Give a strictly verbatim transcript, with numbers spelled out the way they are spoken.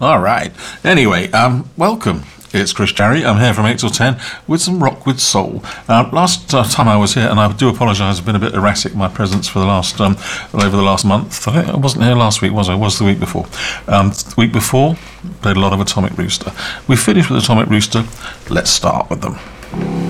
All right. Anyway, um, welcome. It's Chris Jarry. I'm here from eight till ten with some Rock with Soul. Uh, last uh, time I was here, and I do apologise, I've been a bit erratic, my presence for the last, um, over the last month. I, think I wasn't here last week, was I? I was the week before. Um, the week before, played a lot of Atomic Rooster. We finished with Atomic Rooster. Let's start with them.